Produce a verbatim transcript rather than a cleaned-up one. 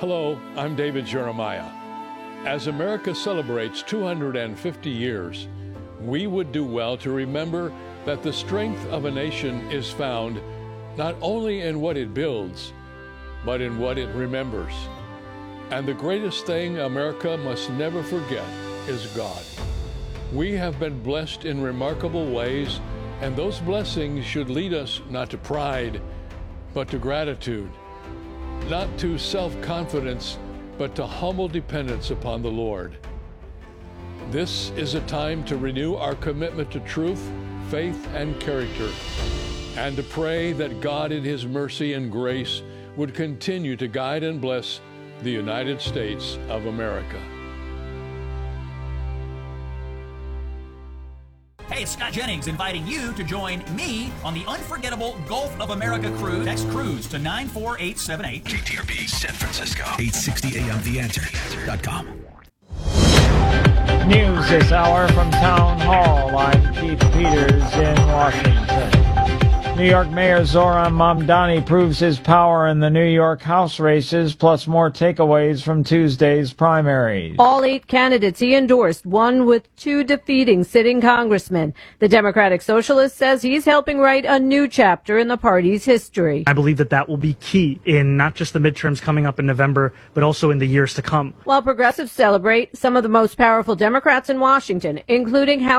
Hello, I'm David Jeremiah. As America celebrates two hundred fifty years, we would do well to remember that the strength of a nation is found not only in what it builds, but in what it remembers. And the greatest thing America must never forget is God. We have been blessed in remarkable ways, and those blessings should lead us not to pride, but to gratitude, not to self-confidence, but to humble dependence upon the Lord. This is a time to renew our commitment to truth, faith, and character, and to pray that God in His mercy and grace would continue to guide and bless the United States of America. Hey, it's Scott Jennings inviting you to join me on the unforgettable Gulf of America cruise. Text cruise to nine four eight seven eight. K T R B San Francisco, eight sixty A M The Answer dot com. News this hour from Town Hall. I'm Keith Peters in Washington. New York Mayor Zoran Mamdani proves his power in the New York House races, plus more takeaways from Tuesday's primaries. All eight candidates he endorsed, one with two defeating sitting congressmen. The Democratic Socialist says he's helping write a new chapter in the party's history. I believe that that will be key in not just the midterms coming up in November, but also in the years to come. While progressives celebrate, some of the most powerful Democrats in Washington, including House